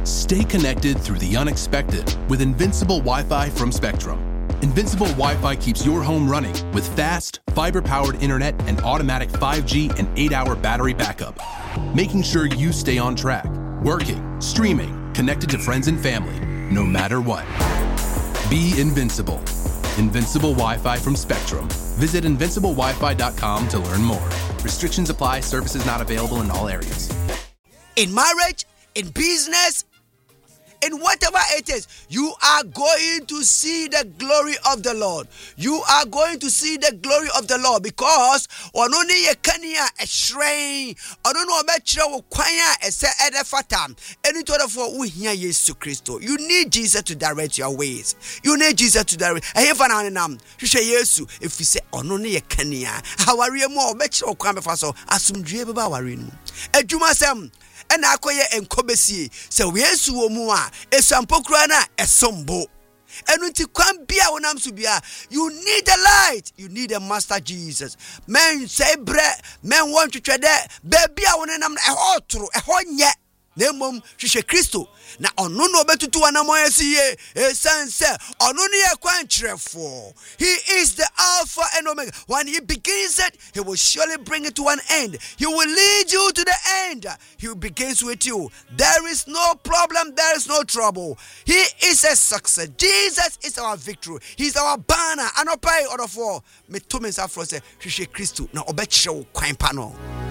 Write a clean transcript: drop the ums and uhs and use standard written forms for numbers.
Stay connected through the unexpected with Invincible Wi-Fi from Spectrum. Invincible Wi-Fi keeps your home running with fast, fiber-powered internet and automatic 5G and 8-hour battery backup, making sure you stay on track, working, streaming, connected to friends and family, no matter what. Be invincible. Invincible Wi-Fi from Spectrum. Visit invinciblewifi.com to learn more. Restrictions apply. Services not available in all areas. In marriage, in business, in whatever it is, you are going to see the glory of the Lord. You are going to see the glory of the Lord because ononi yekania a shrine, onono obetre wo kwan a ese edefata. Any to for we hear Jesus Christ. You need Jesus to direct your ways. You need Jesus to direct. Ehefa na nam. Hwehwe Yesu if you say ononi yekania. Hawari mo obetre wo kwan befa so asumdue beba awari no. Adwuma sem and akoye enkobesie se Yesu wo mu a esampokura na esombo enunti kwan bia wonam so bia. You need the light, you need the master Jesus. Men say bre men want to twede baby a wonam ehọ toro ehọ nye na mom hwehwe Kristo na ono no obetutu wanamo yesiye esense ono ne yakwan trefo. He is the Alpha and Omega. When he begins it, he will surely bring it to an end. He will lead you to the end. He begins with you. There is no problem, there is no trouble. He is a success. Jesus is our victory. He is our banner. Anopai order for me to me say Christ na obeche kwan pa no.